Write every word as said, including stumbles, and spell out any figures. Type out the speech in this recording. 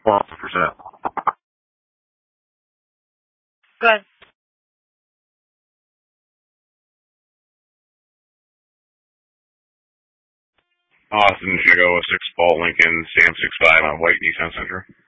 one hundred percent. Good. Austin, Chicago, six Ball Lincoln, Sam six five on White Nissan Sentra.